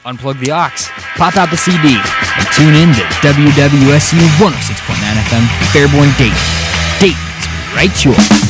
Unplug the aux, pop out the CD, and tune in to WWSU 106.9 FM, Fairborn, Dayton. Dayton's right choice.